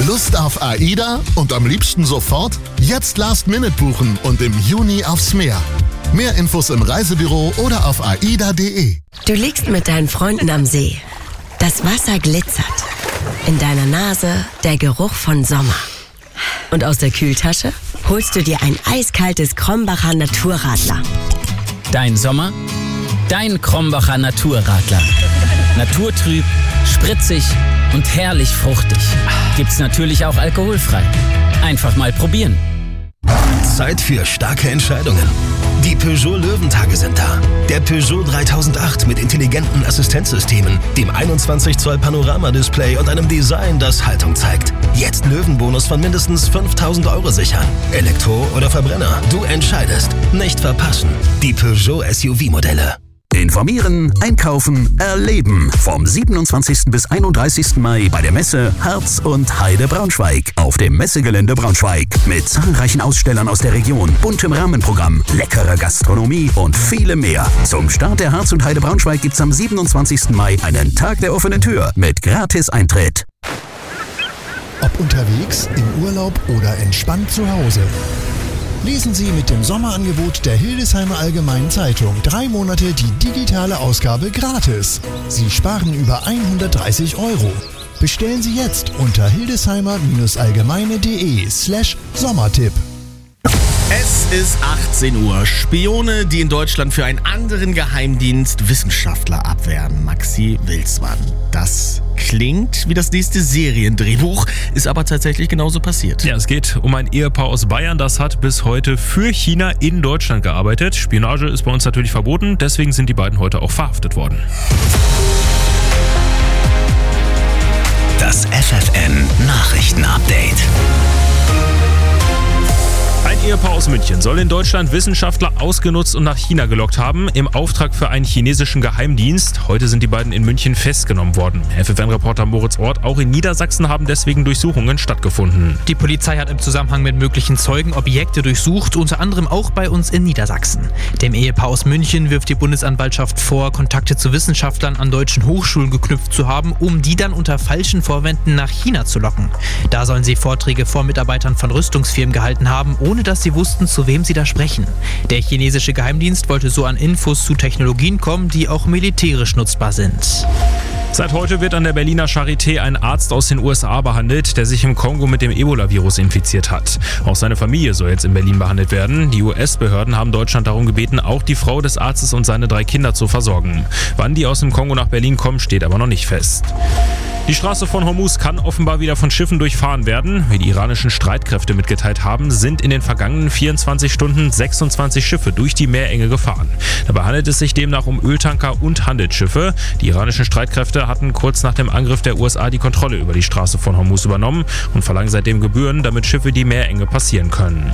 Lust auf AIDA und am liebsten sofort? Jetzt Last-Minute buchen und im Juni aufs Meer. Mehr Infos im Reisebüro oder auf aida.de. Du liegst mit deinen Freunden am See. Das Wasser glitzert. In deiner Nase der Geruch von Sommer. Und aus der Kühltasche holst du dir ein eiskaltes Krombacher Naturradler. Dein Sommer? Dein Krombacher Naturradler. Naturtrüb, spritzig und herrlich fruchtig. Gibt's natürlich auch alkoholfrei. Einfach mal probieren. Zeit für starke Entscheidungen. Die Peugeot Löwentage sind da. Der Peugeot 3008 mit intelligenten Assistenzsystemen, dem 21 Zoll Panoramadisplay und einem Design, das Haltung zeigt. Jetzt Löwenbonus von mindestens 5.000 € sichern. Elektro oder Verbrenner, du entscheidest. Nicht verpassen. Die Peugeot SUV-Modelle. Informieren, einkaufen, erleben. Vom 27. bis 31. Mai bei der Messe Harz und Heide Braunschweig. Auf dem Messegelände Braunschweig. Mit zahlreichen Ausstellern aus der Region, buntem Rahmenprogramm, leckerer Gastronomie und vielem mehr. Zum Start der Harz und Heide Braunschweig gibt's am 27. Mai einen Tag der offenen Tür mit Gratis-Eintritt. Ob unterwegs, im Urlaub oder entspannt zu Hause. Lesen Sie mit dem Sommerangebot der Hildesheimer Allgemeinen Zeitung 3 Monate die digitale Ausgabe gratis. Sie sparen über 130 €. Bestellen Sie jetzt unter hildesheimer-allgemeine.de/Sommertipp. Es ist 18 Uhr. Spione, die in Deutschland für einen anderen Geheimdienst Wissenschaftler abwehren. Maxi Wilsmann. Das klingt wie das nächste Seriendrehbuch, ist aber tatsächlich genauso passiert. Ja, es geht um ein Ehepaar aus Bayern, das hat bis heute für China in Deutschland gearbeitet. Spionage ist bei uns natürlich verboten, deswegen sind die beiden heute auch verhaftet worden. Das FFN Nachrichten-Update. Ein Ehepaar aus München soll in Deutschland Wissenschaftler ausgenutzt und nach China gelockt haben, im Auftrag für einen chinesischen Geheimdienst. Heute sind die beiden in München festgenommen worden. FFN-Reporter Moritz Ort, auch in Niedersachsen haben deswegen Durchsuchungen stattgefunden. Die Polizei hat im Zusammenhang mit möglichen Zeugen Objekte durchsucht, unter anderem auch bei uns in Niedersachsen. Dem Ehepaar aus München wirft die Bundesanwaltschaft vor, Kontakte zu Wissenschaftlern an deutschen Hochschulen geknüpft zu haben, um die dann unter falschen Vorwänden nach China zu locken. Da sollen sie Vorträge vor Mitarbeitern von Rüstungsfirmen gehalten haben, ohne dass sie wussten, zu wem sie da sprechen. Der chinesische Geheimdienst wollte so an Infos zu Technologien kommen, die auch militärisch nutzbar sind. Seit heute wird an der Berliner Charité ein Arzt aus den USA behandelt, der sich im Kongo mit dem Ebola-Virus infiziert hat. Auch seine Familie soll jetzt in Berlin behandelt werden. Die US-Behörden haben Deutschland darum gebeten, auch die Frau des Arztes und seine 3 Kinder zu versorgen. Wann die aus dem Kongo nach Berlin kommen, steht aber noch nicht fest. Die Straße von Hormuz kann offenbar wieder von Schiffen durchfahren werden. Wie die iranischen Streitkräfte mitgeteilt haben, sind in den vergangenen 24 Stunden 26 Schiffe durch die Meerenge gefahren. Dabei handelt es sich demnach um Öltanker und Handelsschiffe. Die iranischen Streitkräfte hatten kurz nach dem Angriff der USA die Kontrolle über die Straße von Hormuz übernommen und verlangen seitdem Gebühren, damit Schiffe die Meerenge passieren können.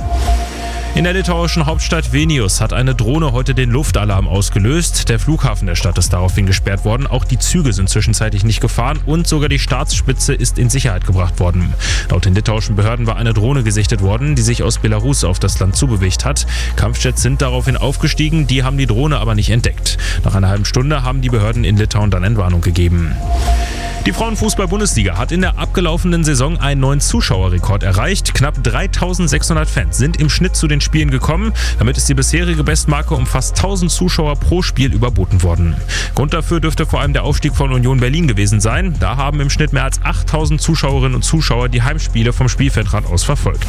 In der litauischen Hauptstadt Vilnius hat eine Drohne heute den Luftalarm ausgelöst. Der Flughafen der Stadt ist daraufhin gesperrt worden. Auch die Züge sind zwischenzeitlich nicht gefahren und sogar die Staatsspitze ist in Sicherheit gebracht worden. Laut den litauischen Behörden war eine Drohne gesichtet worden, die sich aus Belarus auf das Land zubewegt hat. Kampfjets sind daraufhin aufgestiegen, die haben die Drohne aber nicht entdeckt. Nach einer halben Stunde haben die Behörden in Litauen dann Entwarnung gegeben. Die Frauenfußball-Bundesliga hat in der abgelaufenen Saison einen neuen Zuschauerrekord erreicht. Knapp 3.600 Fans sind im Schnitt zu den Spielen gekommen. Damit ist die bisherige Bestmarke um fast 1.000 Zuschauer pro Spiel überboten worden. Grund dafür dürfte vor allem der Aufstieg von Union Berlin gewesen sein. Da haben im Schnitt mehr als 8.000 Zuschauerinnen und Zuschauer die Heimspiele vom Spielfeldrand aus verfolgt.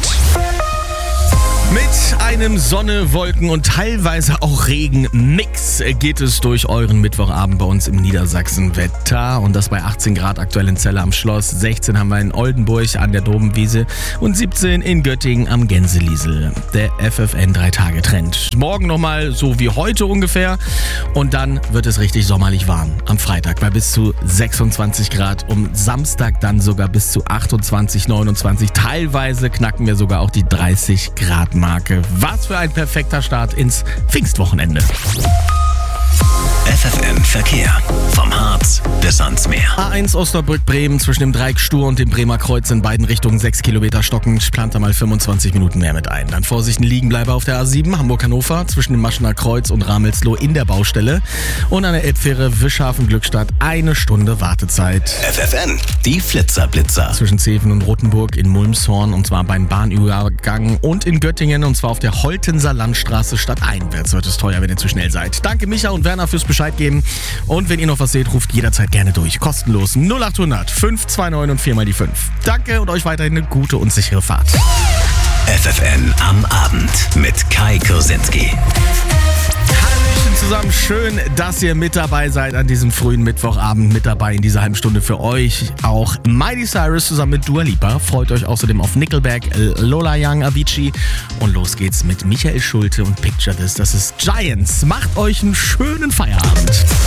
Mit einem Sonne, Wolken und teilweise auch Regen-Mix geht es durch euren Mittwochabend bei uns im Niedersachsen-Wetter. Und das bei 18 Grad aktuell in Celle am Schloss, 16 haben wir in Oldenburg an der Dobenwiese und 17 in Göttingen am Gänseliesel. Der FFN 3-Tage-Trend. Morgen nochmal so wie heute ungefähr und dann wird es richtig sommerlich warm. Am Freitag bei bis zu 26 Grad, um Samstag dann sogar bis zu 28, 29. Teilweise knacken wir sogar auch die 30 Grad Marke. Was für ein perfekter Start ins Pfingstwochenende. FFN Verkehr. Vom Harz bis ans Meer. A1 Osnabrück-Bremen zwischen dem Dreieck Stur und dem Bremer Kreuz in beiden Richtungen 6 Kilometer stockend. Plant da mal 25 Minuten mehr mit ein. Dann Vorsicht, ein Liegenbleiber auf der A7 Hamburg-Hannover zwischen dem Maschener Kreuz und Ramelsloh in der Baustelle. Und an der Elbfähre Wischhafen-Glückstadt 1 Stunde Wartezeit. FFN, die Flitzer-Blitzer. Zwischen Zeven und Rothenburg in Mulmshorn und zwar beim Bahnübergang und in Göttingen und zwar auf der Holtenser Landstraße stadteinwärts. Wird es teuer, wenn ihr zu schnell seid. Danke Micha und Werner fürs Bescheid geben. Und wenn ihr noch was seht, ruft jederzeit gerne durch. Kostenlos 0800 529 und 4 mal die 5. Danke und euch weiterhin eine gute und sichere Fahrt. FFN am Abend mit Kai Kursinski. Hallöchen zusammen, schön, dass ihr mit dabei seid an diesem frühen Mittwochabend. Mit dabei in dieser halben Stunde für euch auch Miley Cyrus zusammen mit Dua Lipa. Freut euch außerdem auf Nickelback, Lola Young, Avicii. Und los geht's mit Michael Schulte und Picture This. Das ist Giants. Macht euch einen schönen Feierabend.